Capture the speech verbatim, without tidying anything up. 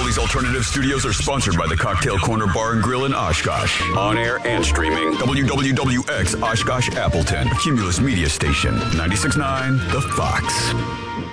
Philly's Alternative Studios are sponsored by the Cocktail Corner Bar and Grill in Oshkosh. On air and streaming, W W W X Oshkosh Appleton, Cumulus Media Station, ninety-six point nine The Fox.